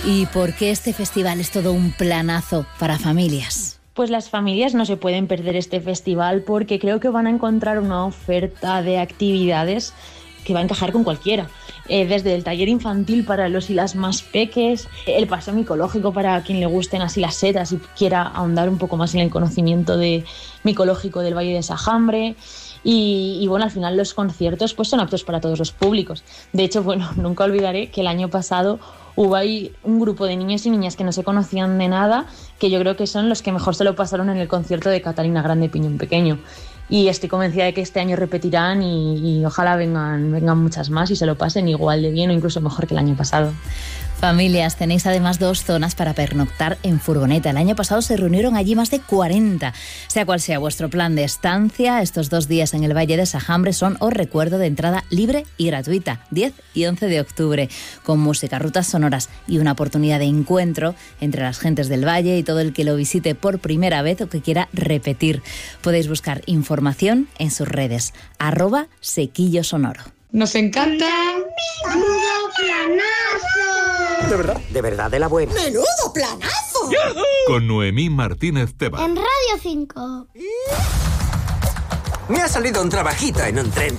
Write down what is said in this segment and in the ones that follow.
¿Y por qué este festival es todo un planazo para familias? Pues las familias no se pueden perder este festival porque creo que van a encontrar una oferta de actividades que va a encajar con cualquiera. Desde el taller infantil para los y las más peques, el paseo micológico para quien le gusten así las setas y quiera ahondar un poco más en el conocimiento micológico del Valle de Sajambre. Y bueno, al final los conciertos pues son aptos para todos los públicos. De hecho, bueno, nunca olvidaré que el año pasado hubo ahí un grupo de niños y niñas que no se conocían de nada, que yo creo que son los que mejor se lo pasaron en el concierto de Catalina Grande Piñón Pequeño. Y estoy convencida de que este año repetirán y ojalá vengan muchas más y se lo pasen igual de bien o incluso mejor que el año pasado. Familias, tenéis además 2 zonas para pernoctar en furgoneta. El año pasado se reunieron allí más de 40. Sea cual sea vuestro plan de estancia, estos 2 días en el Valle de Sajambre son, os recuerdo, de entrada libre y gratuita, 10 y 11 de octubre, con música, rutas sonoras y una oportunidad de encuentro entre las gentes del Valle y todo el que lo visite por primera vez o que quiera repetir. Podéis buscar información en sus redes, @sequillosonoro. Nos encanta. ¡Menudo planazo! ¿De verdad? ¿De verdad, de la buena? ¡Menudo planazo! Con Noemí Martínez Teba. En Radio 5. Me ha salido un trabajito en un tren.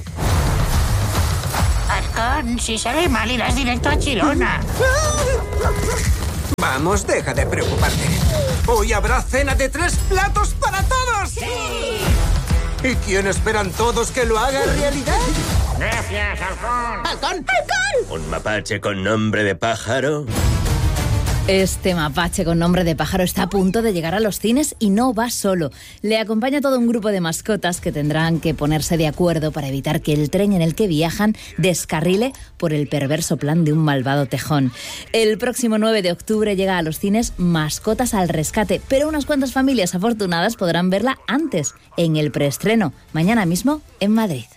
Halcón, si sale mal irás directo a Chirona. Vamos, deja de preocuparte. Hoy habrá cena de 3 platos para todos. ¡Sí! ¿Y quién esperan todos que lo haga realidad? Gracias, Halcón. ¡Halcón! ¡Halcón! ¿Un mapache con nombre de pájaro? Este mapache con nombre de pájaro está a punto de llegar a los cines y no va solo. Le acompaña todo un grupo de mascotas que tendrán que ponerse de acuerdo para evitar que el tren en el que viajan descarrile por el perverso plan de un malvado tejón. El próximo 9 de octubre llega a los cines Mascotas al Rescate, pero unas cuantas familias afortunadas podrán verla antes, en el preestreno, mañana mismo en Madrid.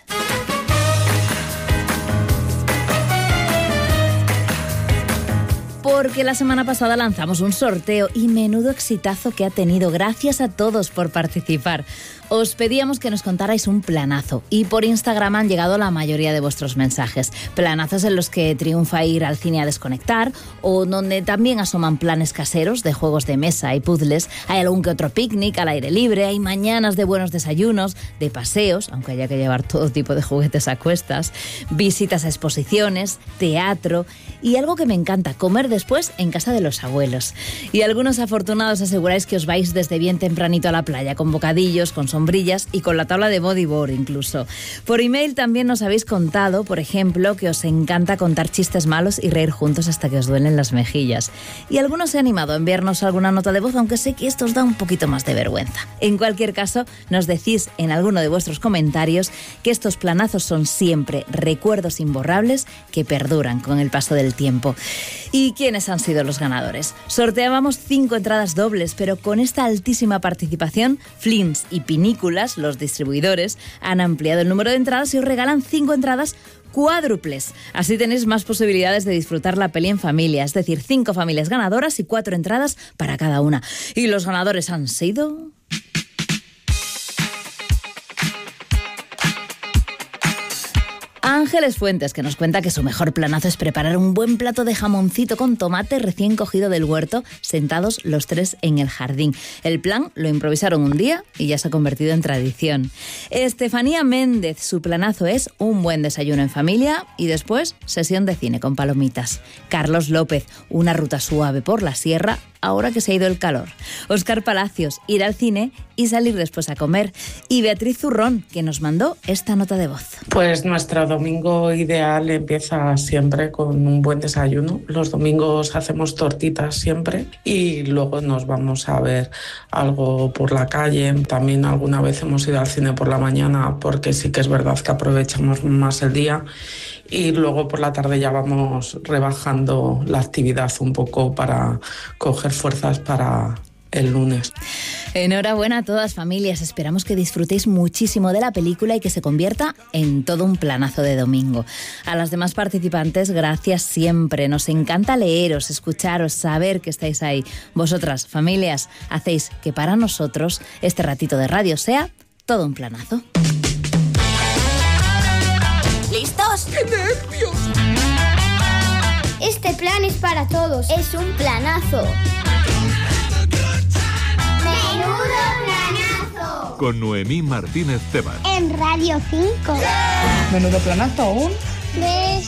Porque la semana pasada lanzamos un sorteo y menudo exitazo que ha tenido. Gracias a todos por participar. Os pedíamos que nos contarais un planazo y por Instagram han llegado la mayoría de vuestros mensajes. Planazos en los que triunfa ir al cine a desconectar o donde también asoman planes caseros de juegos de mesa y puzzles. Hay algún que otro picnic al aire libre, hay mañanas de buenos desayunos, de paseos, aunque haya que llevar todo tipo de juguetes a cuestas, visitas a exposiciones, teatro y algo que me encanta, comer después en casa de los abuelos. Y algunos afortunados aseguráis que os vais desde bien tempranito a la playa con bocadillos, con sombrillas y con la tabla de bodyboard incluso. Por email también nos habéis contado, por ejemplo, que os encanta contar chistes malos y reír juntos hasta que os duelen las mejillas. Y algunos se han animado a enviarnos alguna nota de voz, aunque sé que esto os da un poquito más de vergüenza. En cualquier caso, nos decís en alguno de vuestros comentarios que estos planazos son siempre recuerdos imborrables que perduran con el paso del tiempo. ¿Y quiénes han sido los ganadores? Sorteábamos 5 entradas dobles, pero con esta altísima participación, Flins y Pinículas, los distribuidores, han ampliado el número de entradas y os regalan 5 entradas cuádruples. Así tenéis más posibilidades de disfrutar la peli en familia, es decir, 5 familias ganadoras y 4 entradas para cada una. Y los ganadores han sido... Ángeles Fuentes, que nos cuenta que su mejor planazo es preparar un buen plato de jamoncito con tomate recién cogido del huerto, sentados los 3 en el jardín. El plan lo improvisaron un día y ya se ha convertido en tradición. Estefanía Méndez, su planazo es un buen desayuno en familia y después sesión de cine con palomitas. Carlos López, una ruta suave por la sierra, ahora que se ha ido el calor. Óscar Palacios, ir al cine y salir después a comer. Y Beatriz Zurrón, que nos mandó esta nota de voz. Pues nuestro domingo ideal empieza siempre con un buen desayuno. Los domingos hacemos tortitas siempre y luego nos vamos a ver algo por la calle. También alguna vez hemos ido al cine por la mañana porque sí que es verdad que aprovechamos más el día. Y luego por la tarde ya vamos rebajando la actividad un poco para coger fuerzas para el lunes. Enhorabuena a todas, familias. Esperamos que disfrutéis muchísimo de la película y que se convierta en todo un planazo de domingo. A las demás participantes, gracias siempre. Nos encanta leeros, escucharos, saber que estáis ahí. Vosotras, familias, hacéis que para nosotros este ratito de radio sea todo un planazo. ¿Listos? ¡Qué nervios! Este Este plan es para todos. Es un planazo. ¡Menudo planazo! Con Noemí Martínez Tebas. En Radio 5. Menudo planazo, un beso.